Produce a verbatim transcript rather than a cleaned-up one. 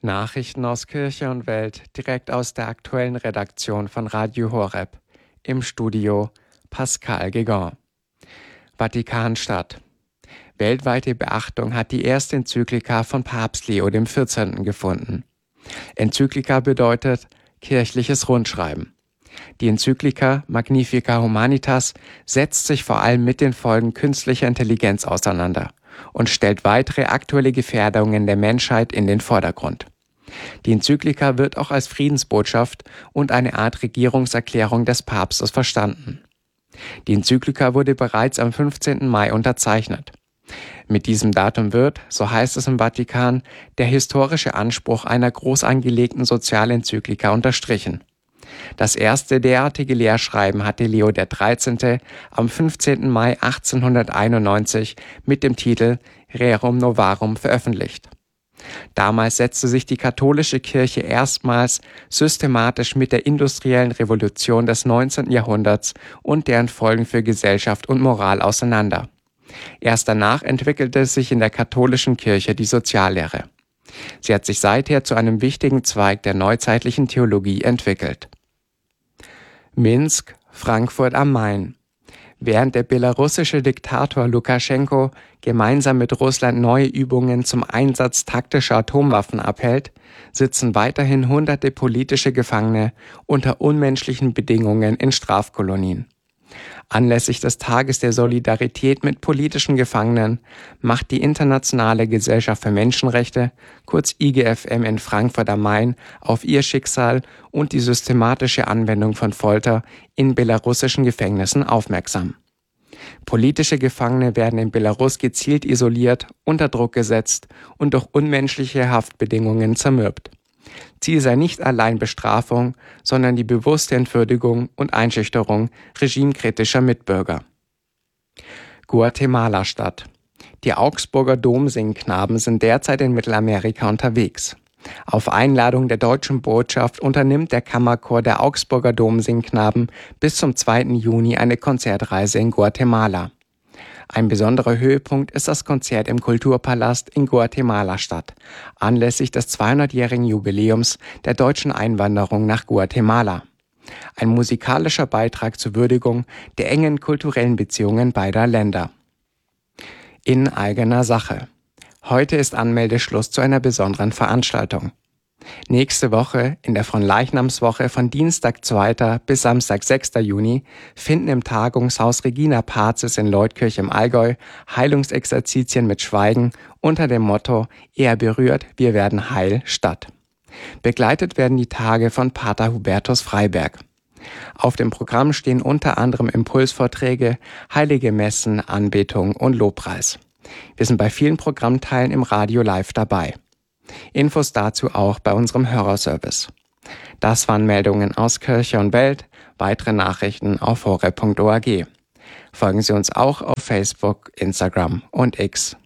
Nachrichten aus Kirche und Welt direkt aus der aktuellen Redaktion von Radio Horeb. Im Studio Pascal Guégan. Vatikanstadt. Weltweite Beachtung hat die erste Enzyklika von Papst Leo der vierzehnten gefunden. Enzyklika bedeutet kirchliches Rundschreiben. Die Enzyklika Magnificat Humanitas setzt sich vor allem mit den Folgen künstlicher Intelligenz auseinander und stellt weitere aktuelle Gefährdungen der Menschheit in den Vordergrund. Die Enzyklika wird auch als Friedensbotschaft und eine Art Regierungserklärung des Papstes verstanden. Die Enzyklika wurde bereits am fünfzehnten Mai unterzeichnet. Mit diesem Datum wird, so heißt es im Vatikan, der historische Anspruch einer groß angelegten Sozialenzyklika unterstrichen. Das erste derartige Lehrschreiben hatte Leo der dreizehnte am fünfzehnten Mai achtzehnhunderteinundneunzig mit dem Titel Rerum Novarum veröffentlicht. Damals setzte sich die katholische Kirche erstmals systematisch mit der industriellen Revolution des neunzehnten Jahrhunderts und deren Folgen für Gesellschaft und Moral auseinander. Erst danach entwickelte sich in der katholischen Kirche die Soziallehre. Sie hat sich seither zu einem wichtigen Zweig der neuzeitlichen Theologie entwickelt. Minsk, Frankfurt am Main. Während der belarussische Diktator Lukaschenko gemeinsam mit Russland neue Übungen zum Einsatz taktischer Atomwaffen abhält, sitzen weiterhin hunderte politische Gefangene unter unmenschlichen Bedingungen in Strafkolonien. Anlässlich des Tages der Solidarität mit politischen Gefangenen macht die Internationale Gesellschaft für Menschenrechte, kurz I G F M in Frankfurt am Main, auf ihr Schicksal und die systematische Anwendung von Folter in belarussischen Gefängnissen aufmerksam. Politische Gefangene werden in Belarus gezielt isoliert, unter Druck gesetzt und durch unmenschliche Haftbedingungen zermürbt. Ziel sei nicht allein Bestrafung, sondern die bewusste Entwürdigung und Einschüchterung regimekritischer Mitbürger. Guatemala-Stadt. Die Augsburger Domsingknaben sind derzeit in Mittelamerika unterwegs. Auf Einladung der deutschen Botschaft unternimmt der Kammerchor der Augsburger Domsingknaben bis zum zweiten Juni eine Konzertreise in Guatemala. Ein besonderer Höhepunkt ist das Konzert im Kulturpalast in Guatemala-Stadt, anlässlich des zweihundertjährigen Jubiläums der deutschen Einwanderung nach Guatemala. Ein musikalischer Beitrag zur Würdigung der engen kulturellen Beziehungen beider Länder. In eigener Sache. Heute ist Anmeldeschluss zu einer besonderen Veranstaltung. Nächste Woche, in der Fronleichnamswoche von Dienstag zweiten bis Samstag sechsten Juni, finden im Tagungshaus Regina Pazis in Leutkirch im Allgäu Heilungsexerzitien mit Schweigen unter dem Motto Er berührt, wir werden heil statt. Begleitet werden die Tage von Pater Hubertus Freiberg. Auf dem Programm stehen unter anderem Impulsvorträge, heilige Messen, Anbetung und Lobpreis. Wir sind bei vielen Programmteilen im Radio live dabei. Infos dazu auch bei unserem Hörerservice. Das waren Meldungen aus Kirche und Welt, weitere Nachrichten auf horeb punkt org. Folgen Sie uns auch auf Facebook, Instagram und X.